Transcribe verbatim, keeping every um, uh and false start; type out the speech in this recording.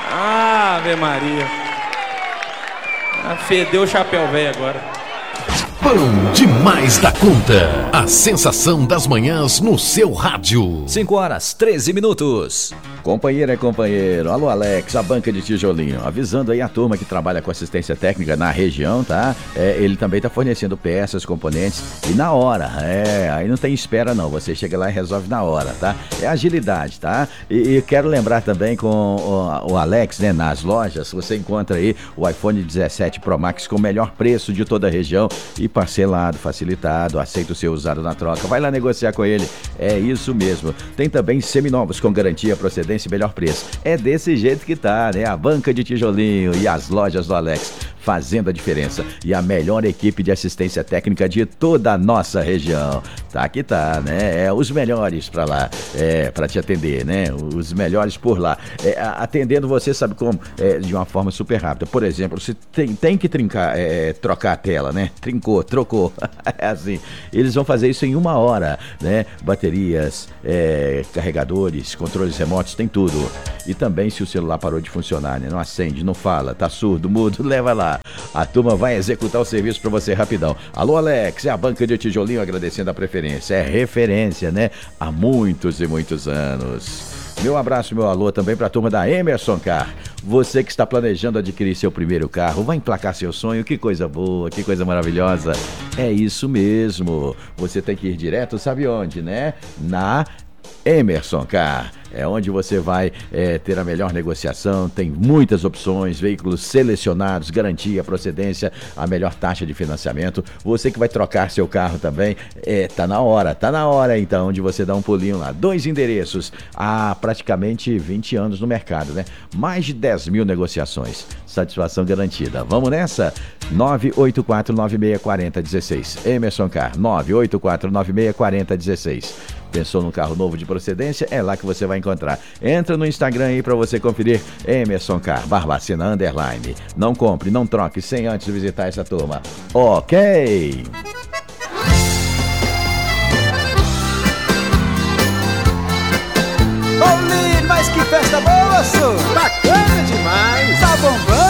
Ave Maria. Ah, fedeu o chapéu velho agora. Bom demais da conta. A sensação das manhãs no seu rádio. cinco horas, treze minutos. Companheira é companheiro. Alô, Alex, a banca de tijolinho. Avisando aí a turma que trabalha com assistência técnica na região, tá? É, ele também tá fornecendo peças, componentes e na hora. É, aí não tem espera não. Você chega lá e resolve na hora, tá? É agilidade, tá? E, e quero lembrar também com o, o Alex, né? Nas lojas, você encontra aí o iPhone dezessete Pro Max com o melhor preço de toda a região e parcelado, facilitado, aceita o seu usado na troca. Vai lá negociar com ele. É isso mesmo. Tem também seminovos com garantia, procedência e melhor preço. É desse jeito que tá, né? A banca de tijolinho e as lojas do Alex fazendo a diferença. E a melhor equipe de assistência técnica de toda a nossa região. Tá que tá, né? É os melhores pra lá, é, pra te atender, né? Os melhores por lá. É, atendendo você, sabe como? É, de uma forma super rápida. Por exemplo, você tem, tem que trincar, é, trocar a tela, né? Trincou, trocou. É assim. Eles vão fazer isso em uma hora, né? Baterias, é, carregadores, controles remotos, tem tudo. E também se o celular parou de funcionar, né? Não acende, não fala, tá surdo, mudo, leva lá. A turma vai executar o serviço pra você rapidão. Alô, Alex, é a banca de tijolinho agradecendo a preferência. É referência, né? Há muitos e muitos anos. Meu abraço, meu alô também pra turma da Emerson Car. Você que está planejando adquirir seu primeiro carro, vai emplacar seu sonho, que coisa boa, que coisa maravilhosa. É isso mesmo. Você tem que ir direto, sabe onde, né? Na Emerson Car. É onde você vai é, ter a melhor negociação, tem muitas opções, veículos selecionados, garantia, procedência, a melhor taxa de financiamento. Você que vai trocar seu carro também, é, tá na hora, tá na hora então de você dar um pulinho lá. Dois endereços, há praticamente vinte anos no mercado, né? Mais de dez mil negociações, satisfação garantida. Vamos nessa? nove oito quatro nove seis quatro zero um seis. Emerson Car, nove oito quatro nove seis quatro zero um seis. Pensou num carro novo de procedência? É lá que você vai encontrar. Entra no Instagram aí pra você conferir. Emerson Car, Barbacena Underline. Não compre, não troque sem antes visitar essa turma. Ok?